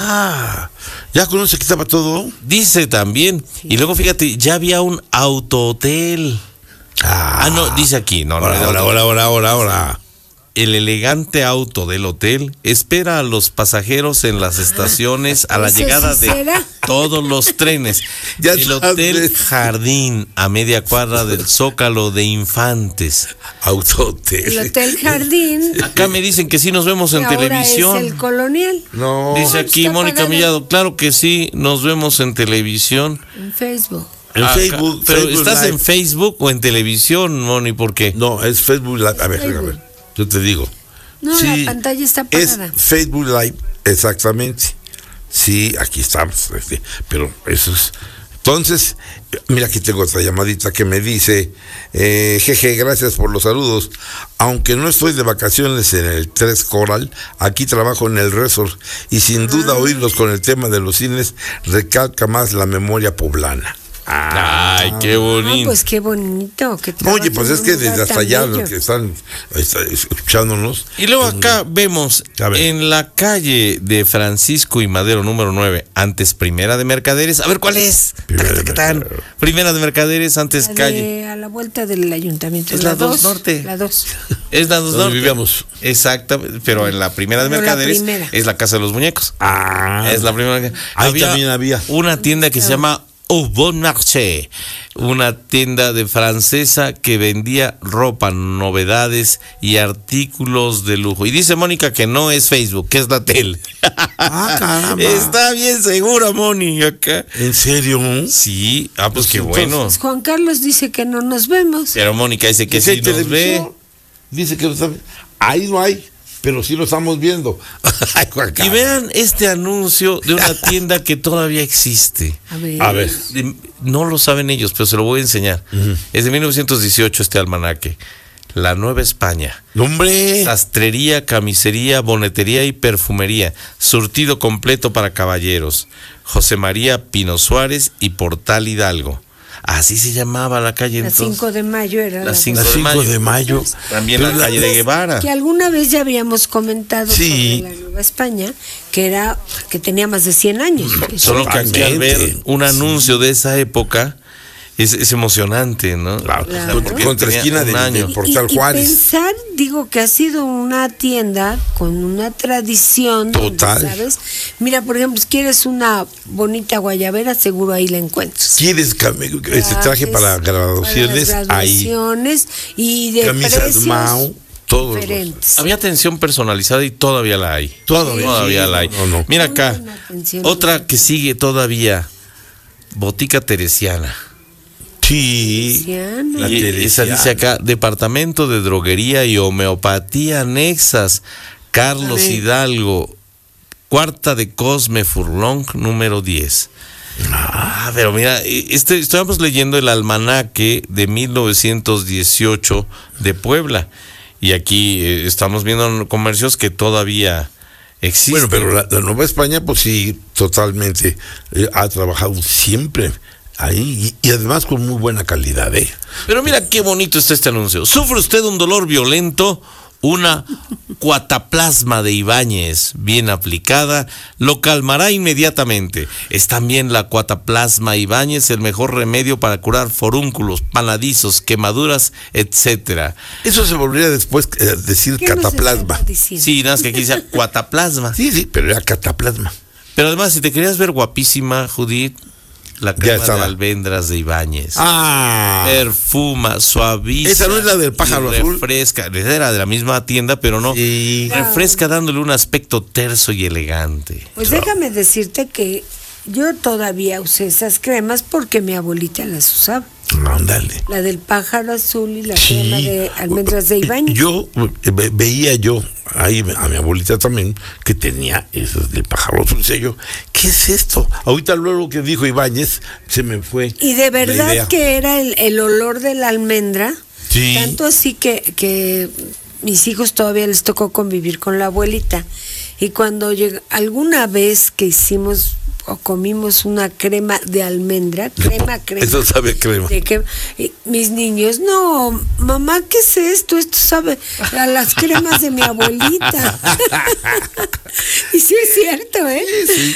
¿Ya con eso se quitaba todo? Dice también. Sí. Y luego fíjate, ya había un autohotel. No, dice aquí. Ahora. El elegante auto del hotel espera a los pasajeros en las estaciones a la llegada de todos los trenes. El Hotel Jardín, a media cuadra del Zócalo de Infantes. Autohotel. El Hotel Jardín. Acá me dicen que sí nos vemos en televisión. ¿Es el Colonial? No. Dice aquí Mónica Millado, claro que sí, nos vemos en televisión. En Facebook. En Facebook. Pero Facebook ¿estás Live en Facebook o en televisión, Moni? ¿Por qué? No, es Facebook Live. A ver. Yo te digo. No, sí, la pantalla está apagada. Es Facebook Live, exactamente. Sí, aquí estamos. Pero eso es. Entonces, mira, aquí tengo otra llamadita que me dice: jeje, gracias por los saludos. Aunque no estoy de vacaciones en el 3 Coral, aquí trabajo en el resort y sin duda oírlos con el tema de los cines recalca más la memoria poblana. Ay, qué bonito. Pues qué bonito. Oye, pues es que desde hasta allá los que están escuchándonos. Y luego acá vemos en la calle de Francisco y Madero número 9, antes Primera de Mercaderes. A ver, ¿cuál es? Primera de Mercaderes, antes calle. A la vuelta del ayuntamiento. Es la 2 Norte. La 2. Es la 2 Norte. Vivíamos. Exacto, pero en la Primera de Mercaderes es la Casa de los Muñecos. Es la primera. Ahí también había una tienda que se llama Au Bon Marché, una tienda de francesa que vendía ropa, novedades y artículos de lujo. Y dice Mónica que no es Facebook, que es la tele. Caramba. Está bien segura, Moni, acá. ¿En serio? Sí, pues qué bueno. Pues Juan Carlos dice que no nos vemos. Pero Mónica dice que sí nos ve. Dice que ahí no hay, pero sí lo estamos viendo. Y vean este anuncio de una tienda que todavía existe. A ver. No lo saben ellos, pero se lo voy a enseñar. Es de 1918 este almanaque. La Nueva España. ¡Hombre! Sastrería, camisería, bonetería y perfumería. Surtido completo para caballeros. José María Pino Suárez y Portal Hidalgo. Así se llamaba la calle entonces. La 5 de mayo era. La 5 de mayo. También la calle de Guevara. Que alguna vez ya habíamos comentado sobre la Nueva España, que tenía más de 100 años. Solo que aquí al ver un anuncio de esa época es emocionante, ¿no? Claro. Contra esquina del Portal Juárez. Y pensar, digo, que ha sido una tienda con una tradición. Total. Donde, ¿sabes? Mira, por ejemplo, si quieres una bonita guayabera, seguro ahí la encuentras. ¿Quieres traje para graduaciones? Ahí. Y de camisas precios Mao. Todos había atención personalizada y todavía la hay. Todavía la hay. No. Mira acá, otra que sigue todavía, Botica Teresiana. Sí, Esa dice acá, Departamento de Droguería y Homeopatía Anexas, Carlos Hidalgo, Cuarta de Cosme Furlong, número 10. Pero mira, estábamos leyendo el almanaque de 1918 de Puebla, y aquí estamos viendo comercios que todavía existen. Bueno, pero la Nueva España, pues sí, totalmente ha trabajado siempre ahí y además con muy buena calidad, Pero mira qué bonito está este anuncio. ¿Sufre usted un dolor violento? Una Cuataplasma de Ibáñez bien aplicada lo calmará inmediatamente. Es también la Cuataplasma Ibáñez el mejor remedio para curar forúnculos, panadizos, quemaduras, etcétera. Eso se volvería después decir cataplasma. Sí, nada más que aquí dice Cuataplasma. Sí, pero era cataplasma. Pero además, si te querías ver guapísima, Judith, la crema de almendras de Ibáñez. Perfuma, suaviza. Esa no es la del pájaro azul. Refresca. Era de la misma tienda, pero no. Sí. Refresca dándole un aspecto terso y elegante. Pues déjame decirte que yo todavía usé esas cremas porque mi abuelita las usaba. Ándale. La del pájaro azul y la crema de almendras de Ibáñez. Yo veía ahí a mi abuelita también que tenía esas del pájaro azul. Decía yo, ¿qué es esto? Ahorita luego que dijo Ibáñez se me fue. Y de verdad que era el olor de la almendra. Sí. Tanto así que mis hijos todavía les tocó convivir con la abuelita. Y cuando alguna vez que hicimos o comimos una crema de almendra, crema. Eso sabe crema. Mis niños, no, mamá, ¿qué es esto? Esto sabe a las cremas de mi abuelita. Y sí es cierto, Sí.